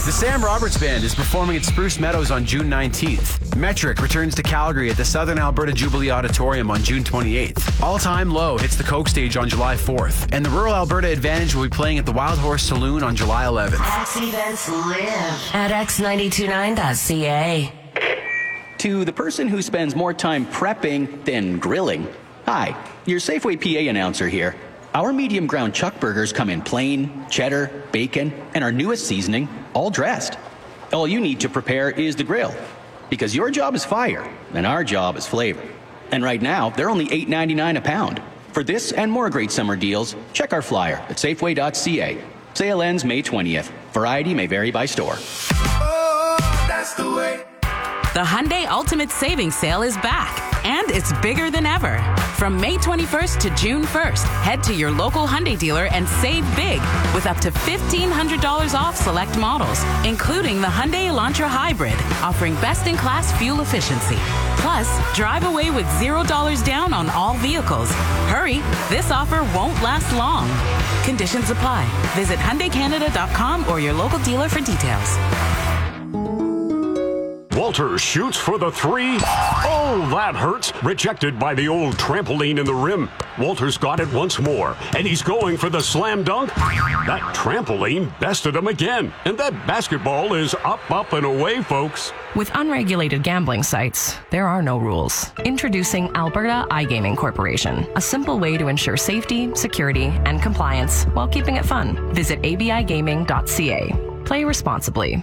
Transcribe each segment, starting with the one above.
The Sam Roberts Band is performing at Spruce Meadows on June 19th. Metric returns to Calgary at the Southern Alberta Jubilee Auditorium on June 28th. All Time Low hits the Coke Stage on July 4th. And the Rural Alberta Advantage will be playing at the Wild Horse Saloon on July 11th. X events live at x929.ca. To the person who spends more time prepping than grilling, hi, your Safeway PA announcer here. Our medium ground chuck burgers come in plain, cheddar, bacon, and our newest seasoning, all dressed. All you need to prepare is the grill, because your job is fire, and our job is flavor. And right now, they're only $8.99 a pound. For this and more great summer deals, check our flyer at safeway.ca. Sale ends May 20th. Variety may vary by store. Oh, that's the way. The Hyundai Ultimate Savings Sale is back, and it's bigger than ever. From May 21st to June 1st, head to your local Hyundai dealer and save big with up to $1,500 off select models, including the Hyundai Elantra Hybrid, offering best-in-class fuel efficiency. Plus, drive away with $0 down on all vehicles. Hurry, this offer won't last long. Conditions apply. Visit HyundaiCanada.com or your local dealer for details. Walters shoots for the three. Oh, that hurts. Rejected by the old trampoline in the rim. Walters got it once more, and he's going for the slam dunk. That trampoline bested him again, and that basketball is up, up, and away, folks. With unregulated gambling sites, there are no rules. Introducing Alberta iGaming Corporation, a simple way to ensure safety, security, and compliance while keeping it fun. Visit abigaming.ca. Play responsibly.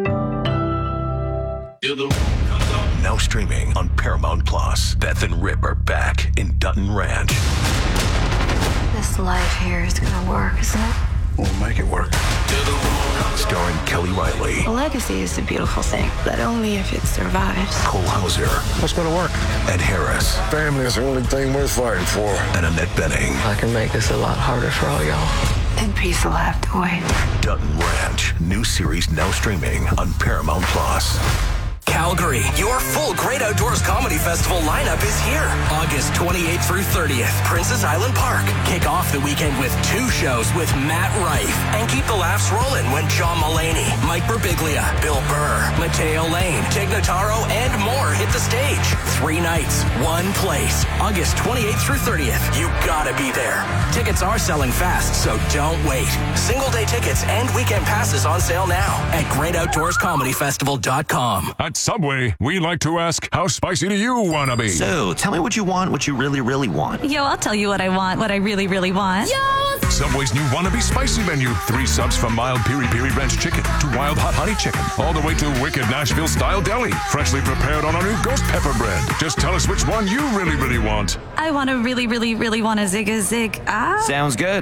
Now streaming on Paramount Plus. Beth and Rip are back in Dutton Ranch. This life here is gonna work, isn't it? We'll make it work. Starring Kelly Riley. A legacy is a beautiful thing, but only if it survives. Cole Hauser. What's gonna work? Ed Harris. Family is the only thing worth fighting for. And Annette Benning. I can make this a lot harder for all y'all. And peace will have to wait. Dutton Ranch. New series now streaming on Paramount Plus. Calgary, your full Great Outdoors Comedy Festival lineup is here. August 28th through 30th, Princess Island Park. Kick off the weekend with 2 shows with Matt Rife. And keep the laughs rolling when John Mulaney, Mike Birbiglia, Bill Burr, Mateo Lane, Tig Notaro, and more hit the stage. 3 nights, 1 place. August 28th through 30th. You gotta be there. Tickets are selling fast, so don't wait. Single day tickets and weekend passes on sale now at greatoutdoorscomedyfestival.com. At Subway, we like to ask, how spicy do you want to be? So, tell me what you want, what you really, really want. Yo, I'll tell you what I want, what I really, really want. Yo! Subway's new Wannabe Spicy menu. 3 subs from mild piri-piri ranch chicken to wild hot honey chicken, all the way to wicked Nashville-style deli. Freshly prepared on our new ghost pepper bread. Just tell us which one you really, really want. I want to really, really, really want a Zig-a-Zig. Sounds good.